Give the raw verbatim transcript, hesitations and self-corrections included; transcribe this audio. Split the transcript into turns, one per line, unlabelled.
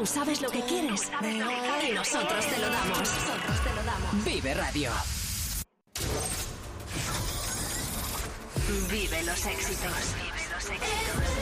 Tú sabes lo que quieres y nosotros te lo damos. Nosotros te lo damos.
Vive Radio.
Vive los éxitos. Vive los éxitos.